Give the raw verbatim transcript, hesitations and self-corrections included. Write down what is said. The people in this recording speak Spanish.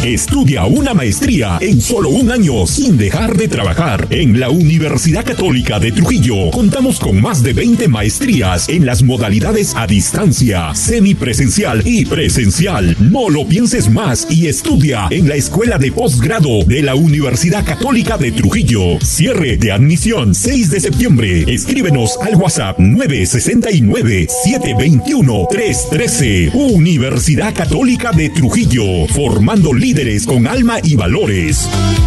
Estudia una maestría en solo un año sin dejar de trabajar. En la Universidad Católica de Trujillo contamos con más de veinte maestrías en las modalidades a distancia, semipresencial y presencial. No lo pienses más y estudia en la Escuela de Posgrado de la Universidad Católica de Trujillo. Cierre de admisión seis de septiembre. Escríbenos al WhatsApp nueve seis nueve, siete dos uno, tres uno tres. Universidad Católica de Trujillo, formando líderes con alma y valores.